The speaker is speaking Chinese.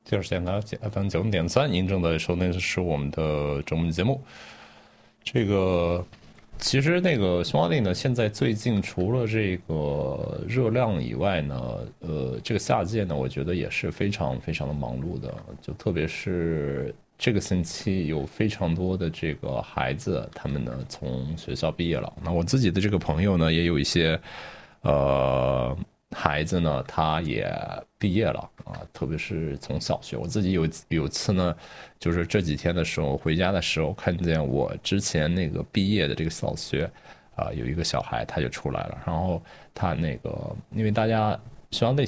就是现在FM90.3，您正在收听的是我们的中文节目。这个其实那个匈牙利呢，现在最近除了这个热量以外呢，这个夏季呢，我觉得也是非常非常的忙碌的，就特别是这个星期有非常多的这个孩子，他们呢从学校毕业了。那我自己的这个朋友呢，也有一些孩子呢，他也毕业了啊，特别是从小学。我自己有次呢，就是这几天的时候回家的时候，看见我之前那个毕业的这个小学，有一个小孩他就出来了，然后他那个因为大家。